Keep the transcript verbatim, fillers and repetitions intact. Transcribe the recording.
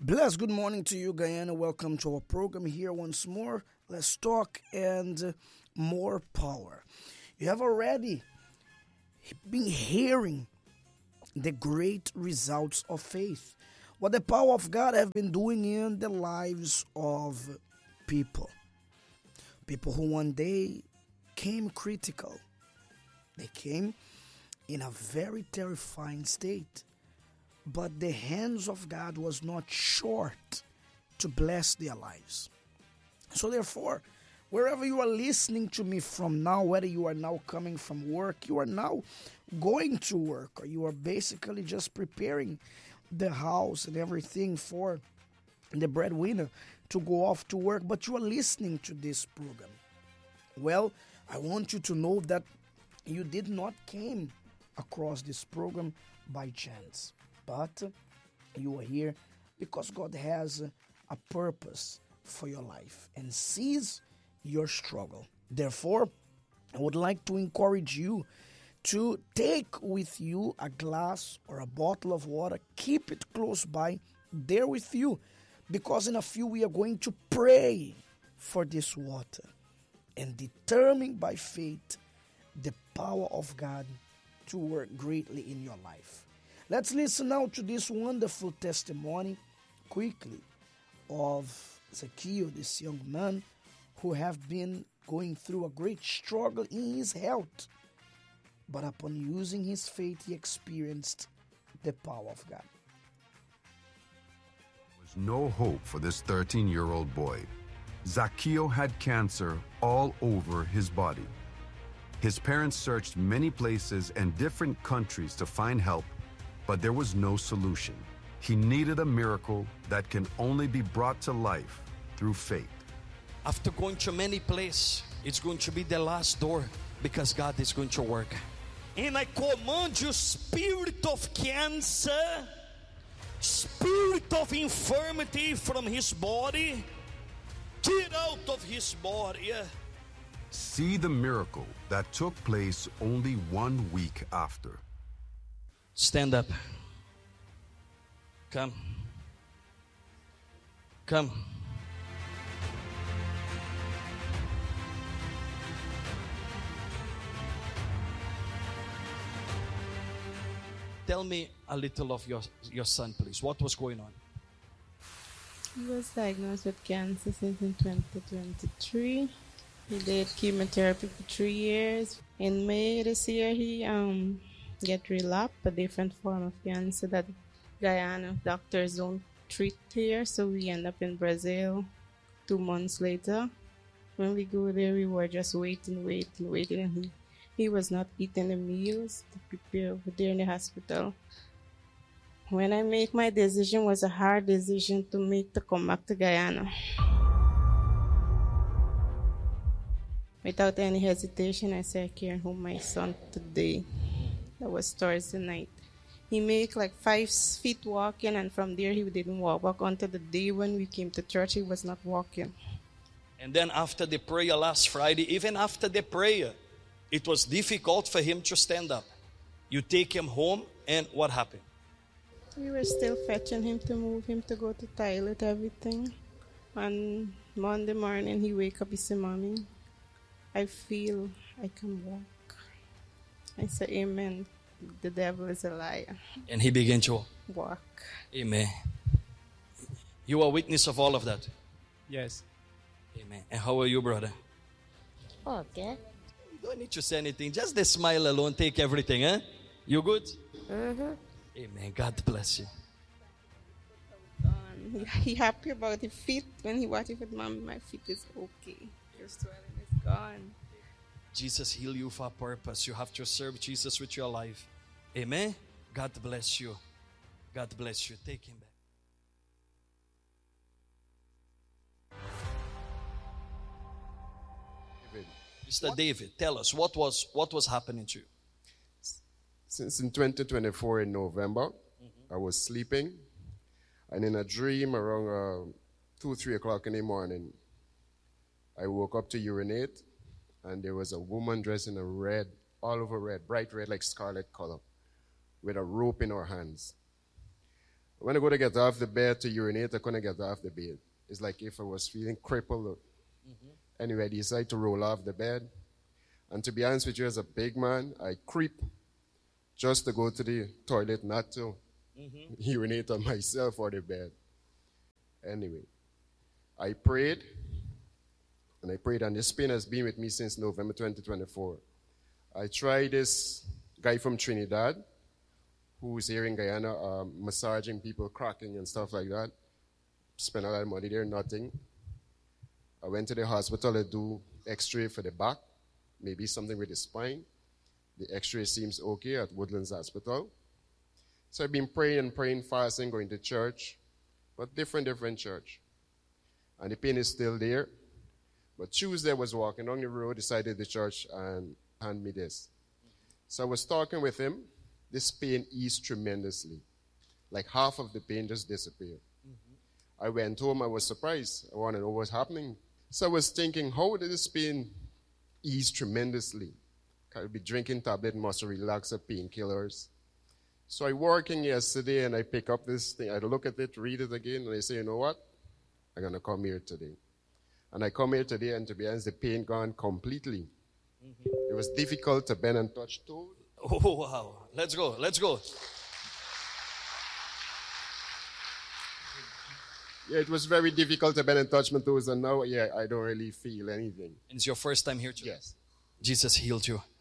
Bless, good morning to you, Guyana. Welcome to our program here once more. Let's talk and uh, more power. You have already been hearing the great results of faith, what the power of God have been doing in the lives of people. People who one day came critical. They came in a very terrifying state. But the hands of God was not short to bless their lives. So therefore, wherever you are listening to me from now, whether you are now coming from work, you are now going to work, or you are basically just preparing the house and everything for the breadwinner to go off to work, but you are listening to this program. Well, I want you to know that you did not came across this program by chance. But you are here because God has a purpose for your life and sees your struggle. Therefore, I would like to encourage you to take with you a glass or a bottle of water. Keep it close by, there with you, because in a few we are going to pray for this water and determine by faith the power of God to work greatly in your life. Let's listen now to this wonderful testimony quickly of Zacchaeus, this young man who have been going through a great struggle in his health. But upon using his faith, he experienced the power of God. There was no hope for this thirteen-year-old boy. Zacchaeus had cancer all over his body. His parents searched many places and different countries to find help, but there was no solution. He needed a miracle that can only be brought to life through faith. After going to many places, it's going to be the last door because God is going to work. And I command you, spirit of cancer, spirit of infirmity from his body, get out of his body. See the miracle that took place only one week after. Stand up. Come. Come. Tell me a little of your, your son, please. What was going on? He was diagnosed with cancer since in twenty twenty-three. He did chemotherapy for three years. In May this year, he um get relapsed, a different form of cancer that Guyana doctors don't treat here. So we end up in Brazil two months later. When we go there, we were just waiting, waiting, waiting. And he, he was not eating the meals to prepare over there in the hospital. When I make my decision, it was a hard decision to make to come back to Guyana. Without any hesitation, I said, I carry home my son today. That was Thursday night. He made like five feet walking, and from there he didn't walk. Back until the day when we came to church, he was not walking. And then after the prayer last Friday, even after the prayer, it was difficult for him to stand up. You take him home, and what happened? We were still fetching him to move him to go to toilet, everything. On Monday morning, he wake up, he said, Mommy, I feel I can walk. I said, Amen. The devil is a liar. And he began to walk. Amen. You are a witness of all of that? Yes. Amen. And how are you, brother? Okay. You don't need to say anything. Just the smile alone, take everything, eh? You good? Mm-hmm. Amen. God bless you. Um, he, he happy about his feet. When he watched it with Mommy, my feet is okay. Your swelling is gone. Jesus heal you for a purpose. You have to serve Jesus with your life. Amen. God bless you. God bless you. Take him back. David. Mister What? David, tell us what was what was happening to you. Since in twenty twenty-four in November, I was sleeping, and in a dream around uh, two, three o'clock in the morning, I woke up to urinate, and there was a woman dressed in a red, all over red, bright red like scarlet color, with a rope in her hands. When I go to get off the bed to urinate, I couldn't get off the bed. It's like if I was feeling crippled. Mm-hmm. Anyway, I decided to roll off the bed. And to be honest with you, as a big man, I creep just to go to the toilet, not to mm-hmm. urinate on myself or the bed. Anyway, I prayed, and I prayed, and this pain has been with me since November twenty twenty-four. I tried this guy from Trinidad, who's here in Guyana, um, massaging people, cracking and stuff like that. Spent a lot of money there, nothing. I went to the hospital to do x-ray for the back, maybe something with the spine. The x-ray seems okay at Woodlands Hospital. So I've been praying and praying, fasting, going to church, but different, different church. And the pain is still there. But Tuesday I was walking down the road, decided the church and hand me this. So I was talking with him. This pain eased tremendously. Like half of the pain just disappeared. Mm-hmm. I went home, I was surprised. I wanted to know what's happening. So I was thinking, how did this pain ease tremendously? I'd be drinking tablet, muscle relaxer, painkillers. So I working yesterday and I pick up this thing. I look at it, read it again, and I say, you know what? I'm going to come here today. And I come here today, and to be honest, the pain gone completely. Mm-hmm. It was difficult to bend and touch toes. Oh, wow. Let's go. Let's go. Yeah, it was very difficult to bend and touch my toes, and now, yeah, I don't really feel anything. And it's your first time here today? Yes. Jesus healed you.